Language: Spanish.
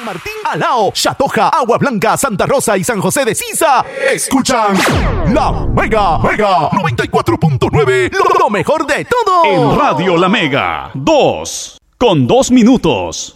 Martín, Alao, Chatoja, Agua Blanca, Santa Rosa y San José de Sisa escuchan La Mega 94.9, lo mejor de todo. En Radio La Mega, 2 con 2 minutos.